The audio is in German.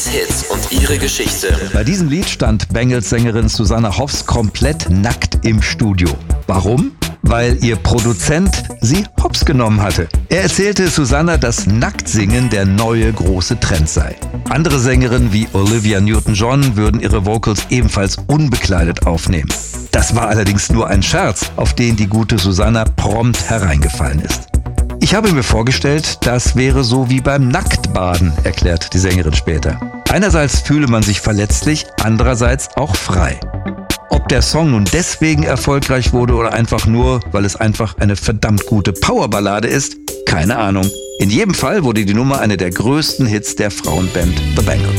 Hits und ihre Geschichte. Bei diesem Lied stand Bangles-Sängerin Susanna Hoffs komplett nackt im Studio. Warum? Weil ihr Produzent sie hops genommen hatte. Er erzählte Susanna, dass Nacktsingen der neue große Trend sei. Andere Sängerinnen wie Olivia Newton-John würden ihre Vocals ebenfalls unbekleidet aufnehmen. Das war allerdings nur ein Scherz, auf den die gute Susanna prompt hereingefallen ist. Ich habe mir vorgestellt, das wäre so wie beim Nacktbaden, erklärt die Sängerin später. Einerseits fühle man sich verletzlich, andererseits auch frei. Ob der Song nun deswegen erfolgreich wurde oder einfach nur, weil es einfach eine verdammt gute Powerballade ist, keine Ahnung. In jedem Fall wurde die Nummer eine der größten Hits der Frauenband The Bangles.